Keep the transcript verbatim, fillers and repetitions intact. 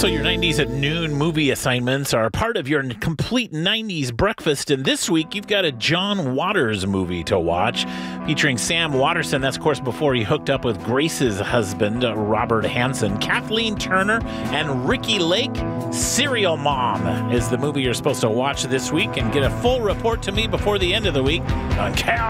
So your nineties at noon movie assignments are part of your complete nineties breakfast. And this week, you've got a John Waters movie to watch featuring Sam Waterston. That's, of course, before he hooked up with Grace's husband, Robert Hansen. Kathleen Turner and Ricky Lake. Serial Mom is the movie you're supposed to watch this week, and get a full report to me before the end of the week on K